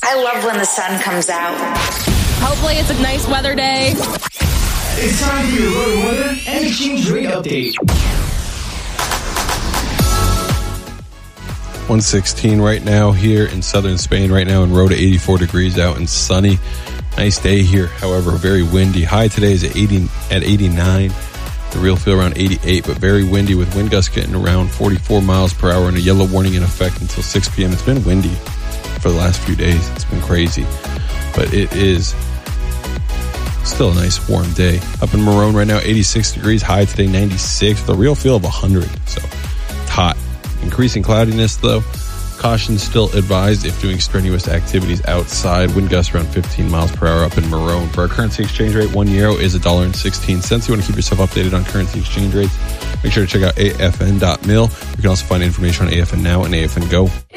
I love when the sun comes out. Hopefully it's a nice weather day. It's time for your road weather and exchange rate update. 116 right now here in southern Spain. Right now in Rota, 84 degrees out and sunny. Nice day here, however, very windy. High today is at 89. The real feel around 88, but very windy with wind gusts getting around 44 miles per hour and a yellow warning in effect until 6 p.m. It's been windy for the last few days. It's been crazy, but it is still a nice warm day. Up in Morone right now, 86 degrees. High today, 96 with a real feel of 100. So it's hot. Increasing cloudiness though. Caution still advised if doing strenuous activities outside. Wind gusts around 15 miles per hour up in Morone. For our currency exchange rate, €1 is $1.16. You want to keep yourself updated on currency exchange rates, make sure to check out afn.mil. You can also find information on AFN Now and AFN Go.